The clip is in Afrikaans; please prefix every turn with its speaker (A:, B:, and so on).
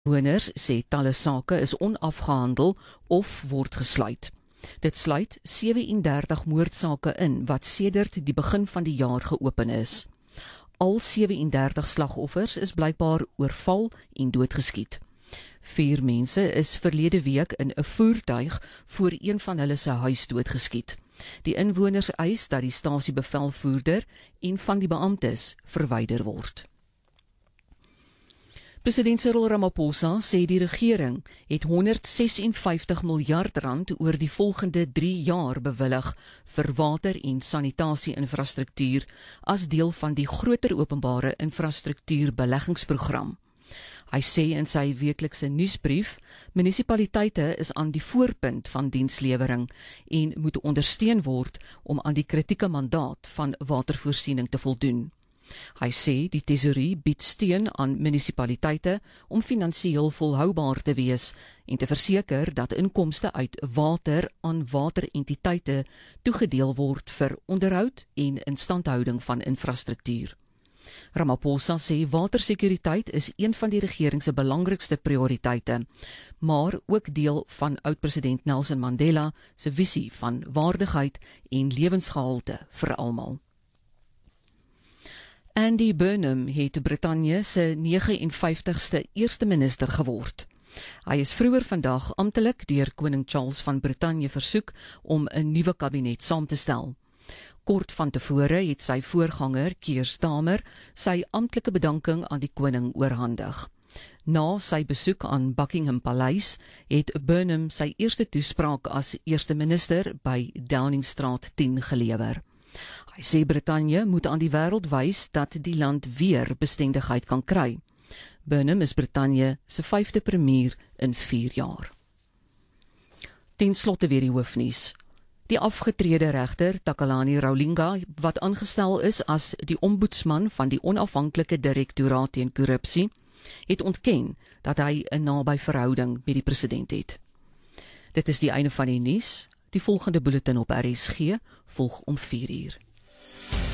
A: Bewoners sê talle sake is onafgehandel of word gesluit. Dit sluit 37 moordsake in wat sedert die begin van die jaar geopen is. Al 37 slagoffers is blykbaar oorval en doodgeskiet. 4 mense is verlede week in 'n voertuig voor een van hulle se huis doodgeskiet. Die inwoners eis dat die stasiebevelvoerder en van die beamptes verwyder word. President Cyril Ramaphosa sê die regering het 156 miljard rand oor die volgende 3 jaar bewillig vir water- en sanitasie-infrastruktuur as deel van die groter openbare infrastruktuurbeleggingsprogram. Hy sê in sy weeklikse nuusbrief, munisipaliteite is aan die voorpunt van dienslewering en moet ondersteun word om aan die kritieke mandaat van watervoorsiening te voldoen. Hy sê die tesourie bied steun aan munisipaliteite om finansiëel volhoubaar te wees en te verseker dat inkomste uit water aan waterentiteite toegedeel word vir onderhoud en instandhouding van infrastruktuur. Ramaphosa sê watersekuriteit is een van die regering se belangrikste prioriteite, maar ook deel van oud-president Nelson Mandela se visie van waardigheid en lewensgehalte vir almal. Andy Burnham het Brittanje se 59ste eerste minister geword. Hy is vroeër vandag amptelik deur koning Charles van Brittanje versoek om 'n nuwe kabinet saam te stel. Kort van tevore het sy voorganger, Keir Starmer, sy amptelike bedanking aan die koning oorhandig. Na sy besoek aan Buckingham Paleis het Burnham sy eerste toespraak as eerste minister by Downingstraat 10 gelewer. Hy sê Brittanje moet aan die wêreld wys dat die land weer bestendigheid kan kry. Burnham is Brittanje se 5de premier in 4 jaar. Ten slotte weer die hoofnuus. Die afgetrede regter Takalani Raulinga, wat aangestel is as die ombudsman van die onafhanklike direktoraat teen korrupsie, het ontken dat hy 'n naby verhouding met die president het. Dit is die einde van die nuus. Die volgende bulletin op RSG volg om 4 uur.